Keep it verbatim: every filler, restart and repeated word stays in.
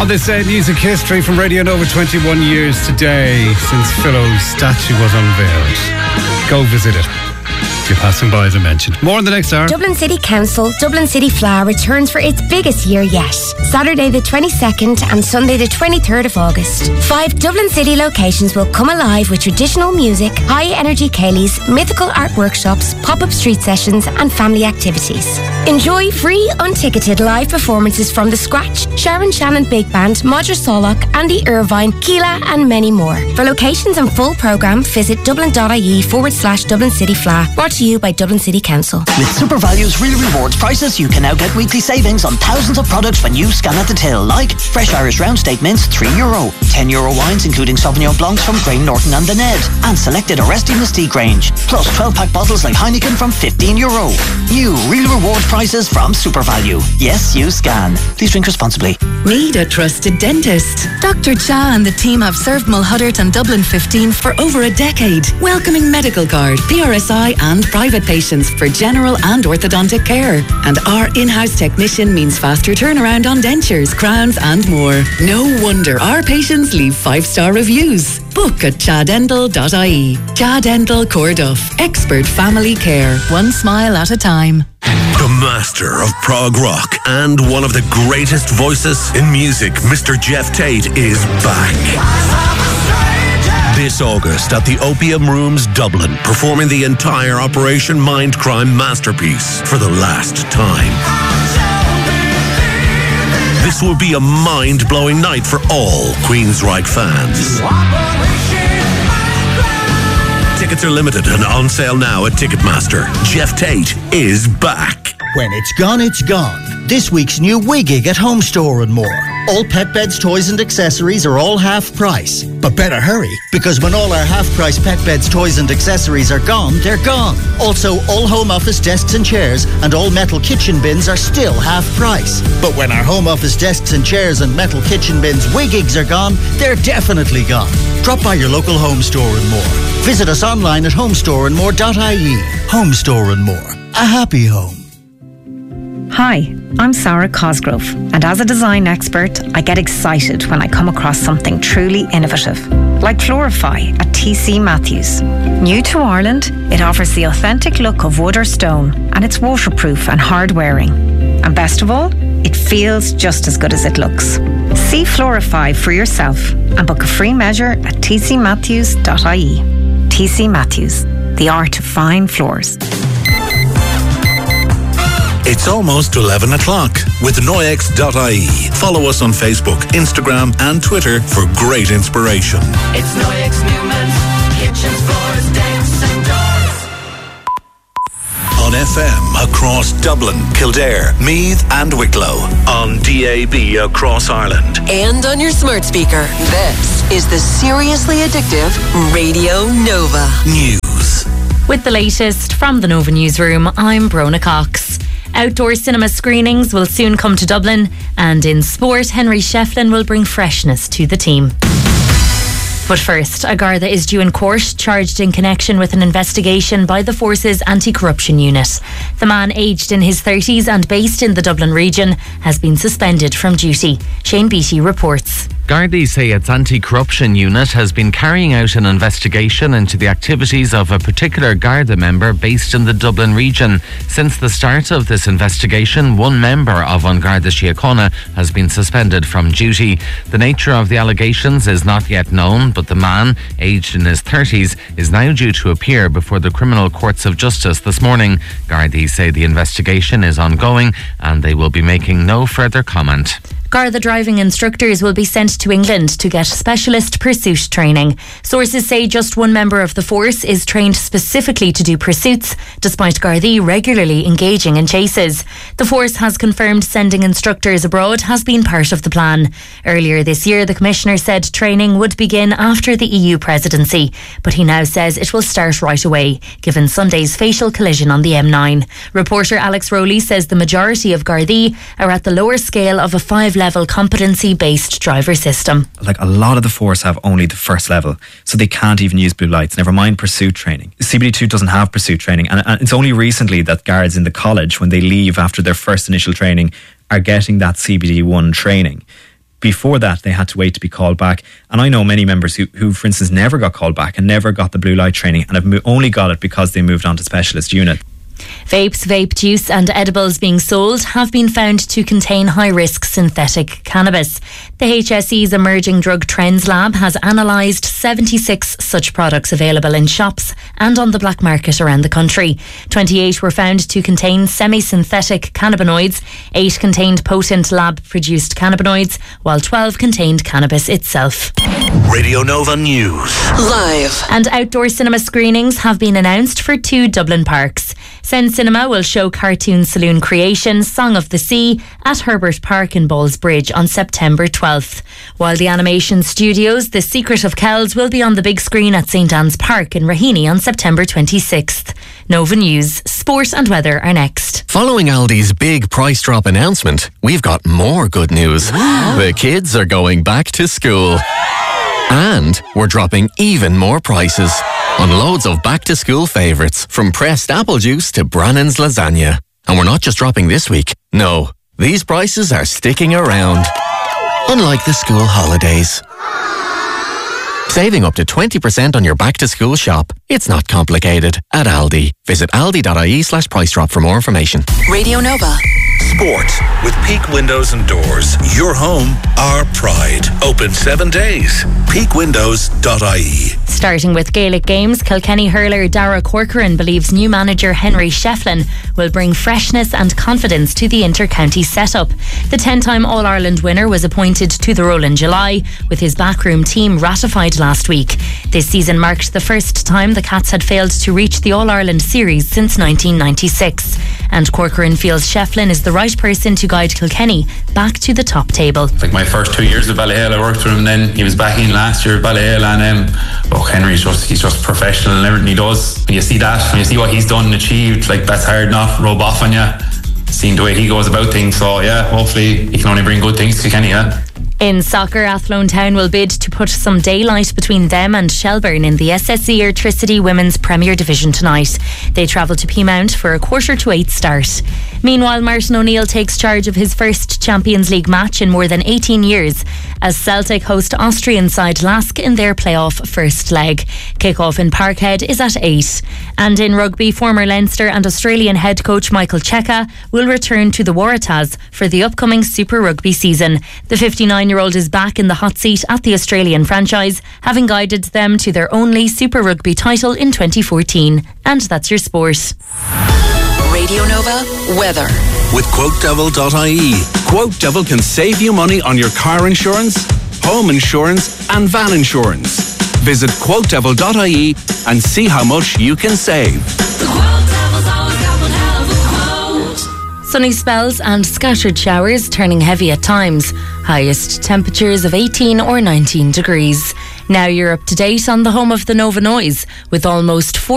On this day, music history from Radio Nova, twenty-one years today since Philo's statue was unveiled. Go visit it if you're passing by, as I mentioned. More in the next hour. Dublin City Council, Dublin City Flower returns for its biggest year yet. Saturday the twenty-second and Sunday the twenty-third of August. Five Dublin City locations will come alive with traditional music, high-energy ceilidhs, mythical art workshops, pop-up street sessions and family activities. Enjoy free, unticketed live performances from The Scratch, Sharon Shannon Big Band, Modra Solak, Andy Irvine, Keela and many more. For locations and full programme, visit dublin.ie forward slash Dublin City Fla. Brought to you by Dublin City Council. With SuperValue's Real Rewards prices, you can now get weekly savings on thousands of products when you scan at the till, like fresh Irish round steak mince, three euro, ten euro wines including Sauvignon Blancs from Graham Norton and The Ned, and selected Arresti Mystique range, plus twelve pack bottles like Heineken from fifteen euro. New Real Rewards prices from SuperValue. Yes, you scan. Please drink responsibly. Need a trusted dentist? Doctor Cha and the team have served Mulhuddart and Dublin fifteen for over a decade, welcoming medical card, P R S I and private patients for general and orthodontic care. And our in-house technician means faster turnaround on dentures, crowns and more. No wonder our patients leave five-star reviews. Book at cha dental dot I E. Cha Dental Corduff. Expert family care. One smile at a time. The master of prog rock and one of the greatest voices in music, Mister Jeff Tate, is back. This August at the Opium Rooms Dublin, performing the entire Operation Mindcrime masterpiece for the last time. This will be a mind-blowing night for all Queensryche fans. Tickets are limited and on sale now at Ticketmaster. Jeff Tate is back. When it's gone, it's gone. This week's new Wigig at Home Store and more. All pet beds, toys and accessories are all half price. But better hurry, because when all our half price pet beds, toys and accessories are gone, they're gone. Also, all home office desks and chairs and all metal kitchen bins are still half price. But when our home office desks and chairs and metal kitchen bins Wigigs are gone, they're definitely gone. Drop by your local Home Store and more. Visit us online at homestore and more dot I E. Home Store and More. A happy home. Hi, I'm Sarah Cosgrove, and as a design expert, I get excited when I come across something truly innovative, like Florify at T C Matthews. New to Ireland, it offers the authentic look of wood or stone, and it's waterproof and hard wearing. And best of all, it feels just as good as it looks. See Florify for yourself and book a free measure at t c matthews dot I E. T C Matthews, the art of fine floors. It's almost eleven o'clock with Noyex dot I E. Follow us on Facebook, Instagram and Twitter for great inspiration. It's Noyex Newman, kitchens, floors, decks and doors. On F M across Dublin, Kildare, Meath and Wicklow. On D A B across Ireland. And on your smart speaker. This is the Seriously Addictive Radio Nova. News. With the latest from the Nova Newsroom, I'm Brona Cox. Outdoor cinema screenings will soon come to Dublin, and in sport, Henry Shefflin will bring freshness to the team. But first, a Garda is due in court, charged in connection with an investigation by the Force's Anti-Corruption Unit. The man, aged in his thirties and based in the Dublin region, has been suspended from duty. Shane Beattie reports. Gardaí say its anti-corruption unit has been carrying out an investigation into the activities of a particular Garda member based in the Dublin region. Since the start of this investigation, one member of An Garda Síochána has been suspended from duty. The nature of the allegations is not yet known, but the man, aged in his thirties, is now due to appear before the Criminal Courts of Justice this morning. Gardaí say the investigation is ongoing and they will be making no further comment. Garda driving instructors will be sent to England to get specialist pursuit training. Sources say just one member of the force is trained specifically to do pursuits, despite Gardaí regularly engaging in chases. The force has confirmed sending instructors abroad has been part of the plan. Earlier this year, the Commissioner said training would begin after the E U presidency, but he now says it will start right away, given Sunday's fatal collision on the M nine. Reporter Alex Rowley says the majority of Gardaí are at the lower scale of a five level competency-based driver system. Like a lot of the force have only the first level, so they can't even use blue lights, never mind pursuit training. C B D two doesn't have pursuit training, and, and it's only recently that guards in the college, when they leave after their first initial training, are getting that C B D one training. before that, they had to wait to be called back. And I know many members who, who for instance, never got called back and never got the blue light training and have mo- only got it because they moved on to specialist unit. Vapes, vape juice and edibles being sold have been found to contain high-risk synthetic cannabis. The H S E's Emerging Drug Trends Lab has analysed seventy-six such products available in shops and on the black market around the country. twenty-eight were found to contain semi-synthetic cannabinoids, eight contained potent lab-produced cannabinoids, while twelve contained cannabis itself. Radio Nova News. Live. And outdoor cinema screenings have been announced for two Dublin parks. Sen Cinema will show cartoon saloon creation Song of the Sea at Herbert Park in Ballsbridge on September twelfth. While the animation studios The Secret of Kells will be on the big screen at St Anne's Park in Raheny on September twenty-sixth. Nova News, Sport and Weather are next. Following Aldi's big price drop announcement, we've got more good news. The kids are going back to school. And we're dropping even more prices on loads of back-to-school favourites, from pressed apple juice to Brannan's lasagna. And we're not just dropping this week. No, these prices are sticking around. Unlike the school holidays. Saving up to twenty percent on your back-to-school shop. It's not complicated. At Aldi. Visit aldi.ie slash price drop for more information. Radio Nova. Sport with Peak Windows and Doors. Your home, our pride. Open seven days. peak windows dot I E. Starting with Gaelic games, Kilkenny hurler Dara Corcoran believes new manager Henry Shefflin will bring freshness and confidence to the inter-county setup. The ten-time All-Ireland winner was appointed to the role in July, with his backroom team ratified last week. This season marked the first time the Cats had failed to reach the All-Ireland series since nineteen ninety-six. And Corcoran feels Shefflin is the right person to guide Kilkenny back to the top table. Like my first two years of Ballyhale, I worked with him, and then he was back in last year at Ballyhale, and um, oh, Henry's just he's just professional in everything he does. When you see that, when you see what he's done and achieved, like that's hard not to rub off on you. Seeing the way he goes about things, so yeah, hopefully he can only bring good things to Kilkenny. Yeah. In soccer, Athlone Town will bid to put some daylight between them and Shelburne in the S S E Electricity Women's Premier Division tonight. They travel to Peamount for a quarter to eight start. Meanwhile, Martin O'Neill takes charge of his first Champions League match in more than eighteen years as Celtic host Austrian side Lask in their playoff first leg. Kick-off in Parkhead is at eight. And in rugby, former Leinster and Australian head coach Michael Cheika will return to the Waratahs for the upcoming Super Rugby season. The fifty-nine-year-old is back in the hot seat at the Australian franchise, having guided them to their only Super Rugby title in twenty fourteen. And that's your sport. Radio Nova weather. With quote devil dot I E. Quote Devil can save you money on your car insurance, home insurance and van insurance. Visit quote devil dot I E and see how much you can save. Sunny spells and scattered showers, turning heavy at times. Highest temperatures of eighteen or nineteen degrees. Now you're up to date on the home of the Nova Noise, with almost four